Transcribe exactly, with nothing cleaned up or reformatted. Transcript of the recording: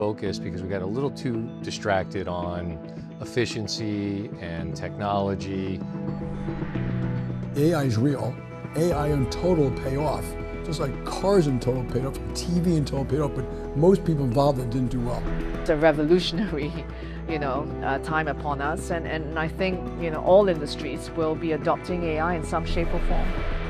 focus because we got a little too distracted on efficiency and technology. A I is real. A I in total will pay off. Just like cars in total paid off, T V in total paid off, but most people involved that didn't do well. It's a revolutionary, you know, uh, time upon us, and, and I think, you know, all industries will be adopting A I in some shape or form.